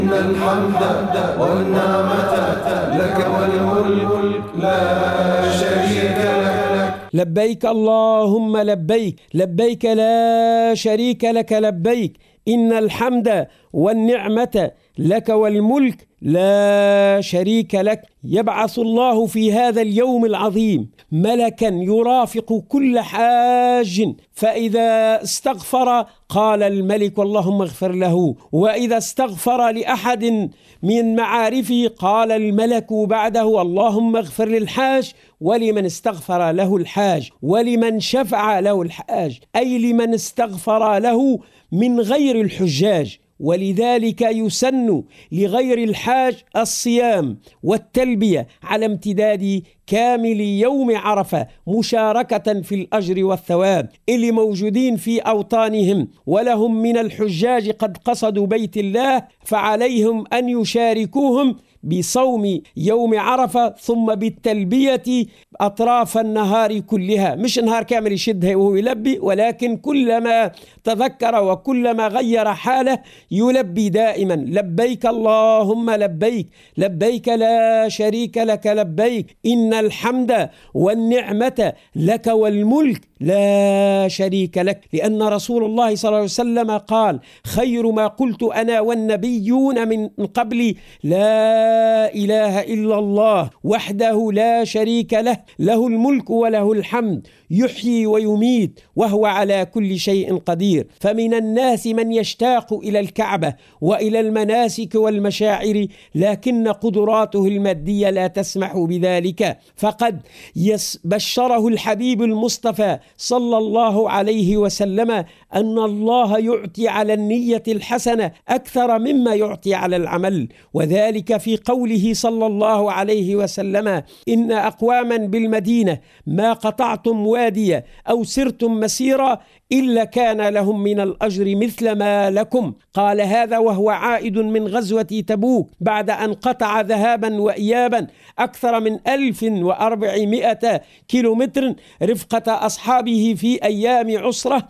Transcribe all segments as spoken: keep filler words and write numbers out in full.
إن الحمد والنعمة لك والملك لا شريك لك. لبيك اللهم لبيك، لبيك لا شريك لك لبيك، إن الحمد والنعمة لك والملك لا شريك لك. يبعث الله في هذا اليوم العظيم ملكا يرافق كل حاج، فإذا استغفر قال الملك اللهم اغفر له، وإذا استغفر لأحد من معارفه قال الملك بعده اللهم اغفر للحاج ولمن استغفر له الحاج ولمن شفع له الحاج، أي لمن استغفر له من غير الحجاج. ولذلك يسن لغير الحاج الصيام والتلبية على امتداد كامل يوم عرفة مشاركة في الأجر والثواب. اللي موجودين في أوطانهم ولهم من الحجاج قد قصدوا بيت الله فعليهم أن يشاركوهم بصوم يوم عرفة ثم بالتلبية أطراف النهار كلها، مش نهار كامل يشدها وهو يلبي، ولكن كلما تذكر وكلما غير حاله يلبي دائما لبيك اللهم لبيك، لبيك لا شريك لك لبيك، إن الحمد والنعمة لك والملك لا شريك لك. لأن رسول الله صلى الله عليه وسلم قال خير ما قلت أنا والنبيون من قبلي لا إله إلا الله وحده لا شريك له، له الملك وله الحمد يحيي ويميت وهو على كل شيء قدير. فمن الناس من يشتاق إلى الكعبة وإلى المناسك والمشاعر لكن قدراته المادية لا تسمح بذلك، فقد بشره الحبيب المصطفى صلى الله عليه وسلم أن الله يعطي على النية الحسنة أكثر مما يعطي على العمل، وذلك في قوله صلى الله عليه وسلم إن أقواما بالمدينة ما قطعتم واديا أو سرتم مسيرا إلا كان لهم من الأجر مثل ما لكم. قال هذا وهو عائد من غزوة تبوك بعد أن قطع ذهابا وإيابا أكثر من ألف وأربعمائة كيلومتر رفقة أصحابه في أيام عسرة،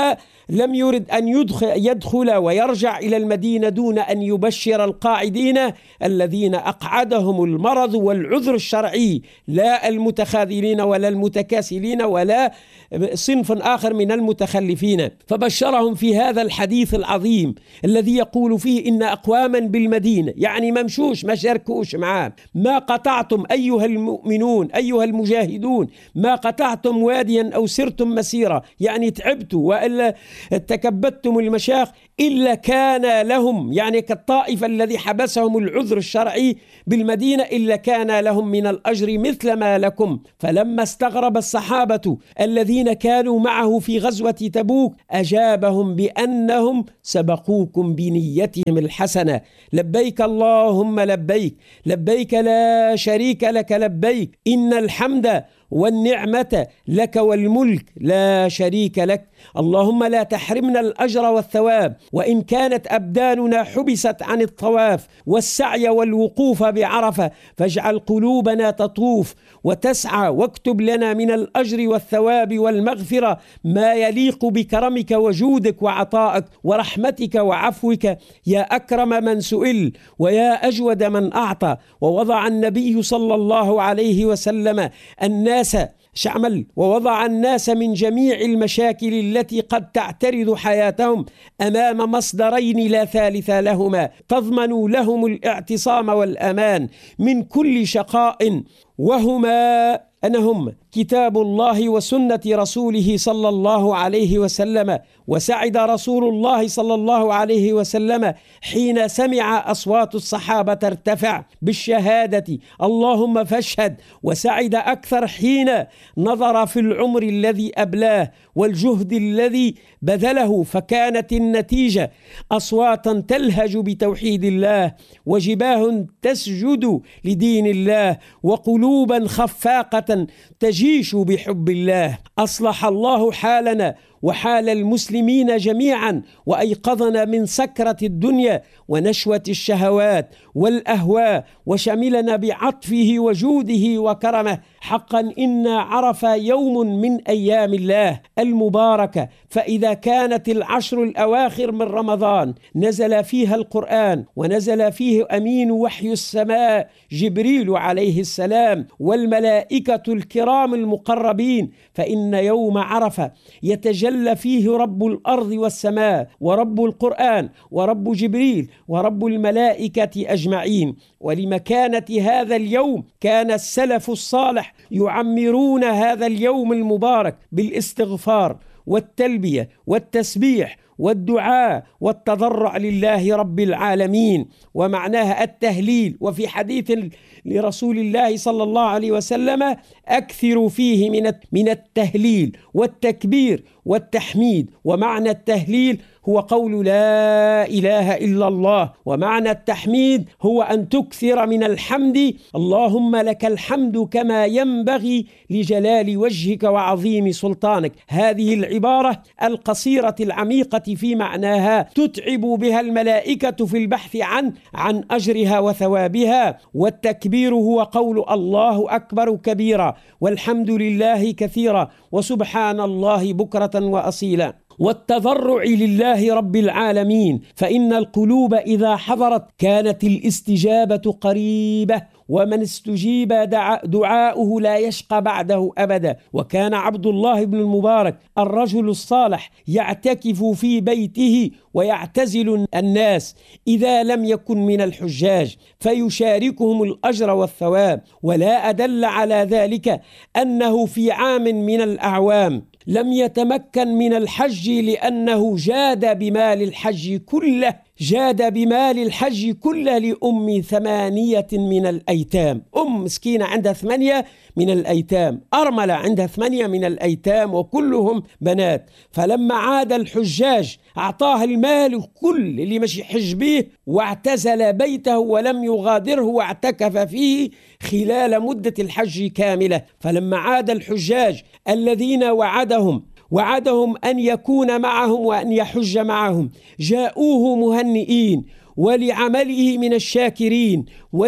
فلم يرد أن يدخل, يدخل ويرجع إلى المدينة دون أن يبشر القاعدين الذين أقعدهم المرض والعذر الشرعي، لا المتخاذلين ولا المتكاسلين ولا صنف آخر من المتخلفين. فبشرهم في هذا الحديث العظيم الذي يقول فيه إن أقواما بالمدينة، يعني ما مشوش ما شاركوش معاه، ما قطعتم أيها المؤمنون أيها المجاهدون ما قطعتم واديا أو سرتم مسيرة، يعني تعبتوا وإلا تكبدتم المشاق إلا كان لهم، يعني كالطائفة الذي حبسهم العذر الشرعي بالمدينة إلا كان لهم من الأجر مثل ما لكم. فلما استغرب الصحابة الذين كانوا معه في غزوة تبوك أجابهم بأنهم سبقوكم بنيتهم الحسنة لبيك اللهم لبيك، لبيك لا شريك لك لبيك، إن الحمد والنعمة لك والملك لا شريك لك. اللهم لا تحرمنا الأجر والثواب وإن كانت أبداننا حبست عن الطواف والسعي والوقوف بعرفة، فاجعل قلوبنا تطوف وتسعى واكتب لنا من الأجر والثواب والمغفرة ما يليق بكرمك وجودك وعطائك ورحمتك وعفوك يا أكرم من سئل ويا أجود من أعطى. ووضع النبي صلى الله عليه وسلم الناس شعمل ووضع الناس من جميع المشاكل التي قد تعترض حياتهم أمام مصدرين لا ثالث لهما تضمن لهم الاعتصام والأمان من كل شقاء، وهما أنهم كتاب الله وسنة رسوله صلى الله عليه وسلم. وسعد رسول الله صلى الله عليه وسلم حين سمع أصوات الصحابة ترتفع بالشهادة اللهم فاشهد، وسعد أكثر حين نظر في العمر الذي أبلاه والجهد الذي بذله، فكانت النتيجة أصواتا تلهج بتوحيد الله وجباه تسجد لدين الله وقلوبا خفاقة تجيش بحب الله. أصلح الله حالنا وحال المسلمين جميعا، وأيقظنا من سكرة الدنيا ونشوة الشهوات والأهواء، وشملنا بعطفه وجوده وكرمه. حقا إن عرف يوم من أيام الله المباركة، فإذا كانت العشر الأواخر من رمضان نزل فيها القرآن، ونزل فيه أمين وحي السماء جبريل عليه السلام والملائكة الكرام المقربين، فإن يوم عرفة يتجلى فيه رب الأرض والسماء ورب القرآن ورب جبريل ورب الملائكة أجمعين. ولمكانة هذا اليوم كان السلف الصالح يعمرون هذا اليوم المبارك بالاستغفار والتلبية والتسبيح والدعاء والتضرع لله رب العالمين، ومعناها التهليل. وفي حديث لرسول الله صلى الله عليه وسلم: أكثروا فيه من من التهليل والتكبير والتحميد. ومعنى التهليل هو قول لا إله إلا الله، ومعنى التحميد هو أن تكثر من الحمد، اللهم لك الحمد كما ينبغي لجلال وجهك وعظيم سلطانك. هذه العبارة القصيرة العميقة في معناها تتعب بها الملائكة في البحث عن عن أجرها وثوابها. والتكبير هو قول الله أكبر كبيرا، والحمد لله كثيرا، وسبحان الله بكرة وأصيلا. والتضرع لله رب العالمين، فإن القلوب إذا حضرت كانت الاستجابة قريبة، ومن استجيب دعاؤه لا يشقى بعده أبدا. وكان عبد الله بن المبارك الرجل الصالح يعتكف في بيته ويعتزل الناس إذا لم يكن من الحجاج، فيشاركهم الأجر والثواب. ولا أدل على ذلك أنه في عام من الأعوام لم يتمكن من الحج، لأنه جاد بمال الحج كله جاد بمال الحج كله لأم ثمانية من الأيتام. أم مسكينة عندها ثمانية من الأيتام، أرملة عندها ثمانية من الأيتام وكلهم بنات. فلما عاد الحجاج أعطاها المال كل اللي مش يحج به، واعتزل بيته ولم يغادره، واعتكف فيه خلال مدة الحج كاملة. فلما عاد الحجاج الذين وعدهم وعدهم أن يكون معهم وأن يحج معهم، جاءوه مهنئين ولعمله من الشاكرين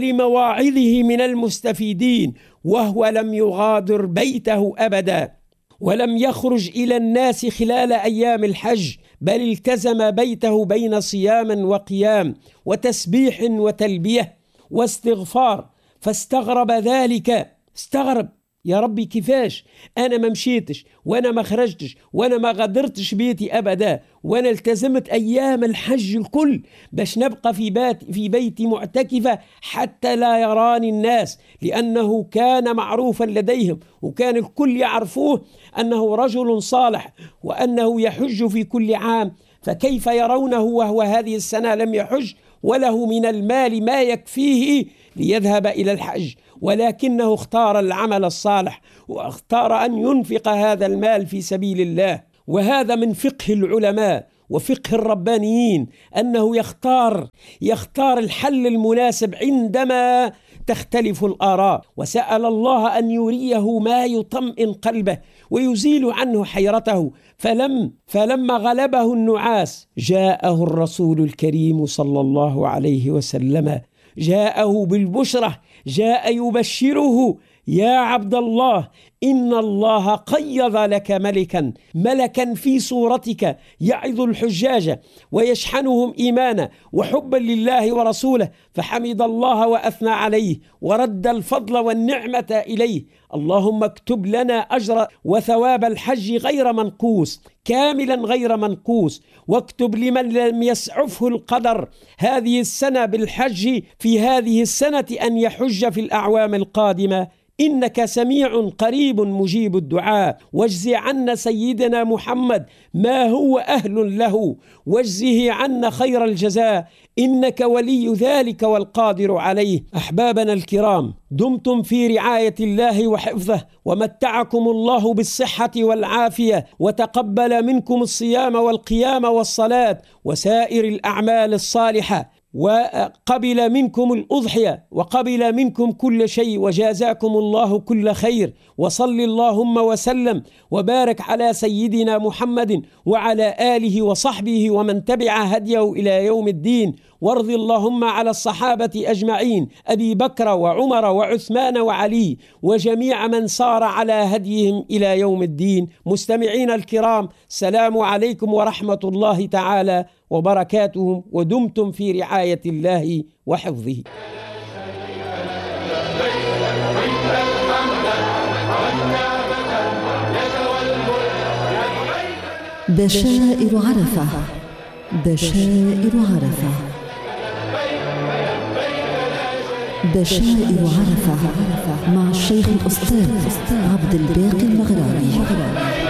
ولمواعظه من المستفيدين، وهو لم يغادر بيته أبدا، ولم يخرج إلى الناس خلال أيام الحج، بل التزم بيته بين صيام وقيام وتسبيح وتلبية واستغفار. فاستغرب ذلك، استغرب: يا ربي كيفاش أنا ما مشيتش وأنا ما خرجتش وأنا ما غادرتش بيتي أبدا، وأنا التزمت أيام الحج الكل باش نبقى في, بات في بيتي معتكفة حتى لا يراني الناس، لأنه كان معروفا لديهم وكان الكل يعرفوه أنه رجل صالح وأنه يحج في كل عام. فكيف يرونه وهو هذه السنة لم يحج وله من المال ما يكفيه ليذهب إلى الحج؟ ولكنه اختار العمل الصالح، واختار أن ينفق هذا المال في سبيل الله. وهذا من فقه العلماء وفقه الربانيين، أنه يختار يختار الحل المناسب عندما تختلف الآراء. وسأل الله أن يريه ما يطمئن قلبه ويزيل عنه حيرته. فلم فلما غلبه النعاس جاءه الرسول الكريم صلى الله عليه وسلم، جاءه بالبشرة، جاء يبشره: يا عبد الله، إن الله قيض لك ملكا ملكا في صورتك يعظ الحجاج ويشحنهم إيمانا وحبا لله ورسوله. فحمد الله وأثنى عليه ورد الفضل والنعمة إليه. اللهم اكتب لنا أجر وثواب الحج غير منقوص، كاملا غير منقوص، واكتب لمن لم يسعفه القدر هذه السنة بالحج في هذه السنة أن يحج في الأعوام القادمة، إنك سميع قريب مجيب الدعاء. واجزي عنا سيدنا محمد ما هو أهل له، واجزه عنا خير الجزاء، إنك ولي ذلك والقادر عليه. أحبابنا الكرام، دمتم في رعاية الله وحفظه، ومتعكم الله بالصحة والعافية، وتقبل منكم الصيام والقيام والصلاة وسائر الأعمال الصالحة. وقبل منكم الأضحية وقبل منكم كل شيء، وجازاكم الله كل خير. وصل اللهم وسلم وبارك على سيدنا محمد وعلى آله وصحبه ومن تبع هديه إلى يوم الدين. وارض اللهم على الصحابة أجمعين، أبي بكر وعمر وعثمان وعلي وجميع من سار على هديهم إلى يوم الدين. مستمعين الكرام، سلام عليكم ورحمة الله تعالى وبركاته، ودمتم في رعاية الله وحفظه. بشائر عرفة، بشائر عرفة، بشائر عرفة مع الشيخ الأستاذ عبد الباقي المغربي.